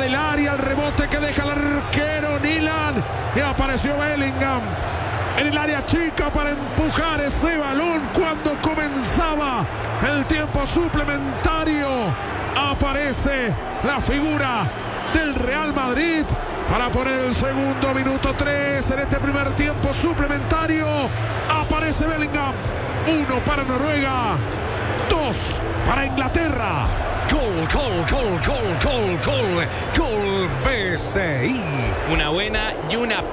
del área, el rebote que deja el arquero Nilan. Y apareció Bellingham en el área chica para empujar ese balón cuando comenzaba el tiempo suplementario. Aparece la figura del Real Madrid para poner el segundo, minuto 3 en este primer tiempo suplementario. Aparece Bellingham. 1 para Noruega, 2 para Inglaterra. Gol BCI. Una buena y una